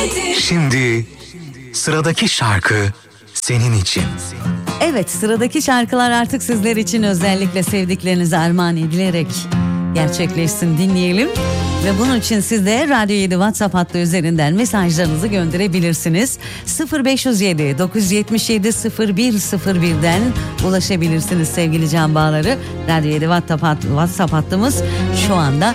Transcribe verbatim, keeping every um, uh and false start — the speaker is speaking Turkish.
Şimdi sıradaki şarkı senin için. Evet, sıradaki şarkılar artık sizler için özellikle sevdiklerinize armağan edilerek gerçekleşsin, dinleyelim. Ve bunun için siz de Radyo yedi WhatsApp hattı üzerinden mesajlarınızı gönderebilirsiniz. sıfır beş yüz yedi dokuz yetmiş yedi sıfır bir sıfır bir'den ulaşabilirsiniz sevgili can bağları. Radyo yedi WhatsApp, hat, WhatsApp hattımız şu anda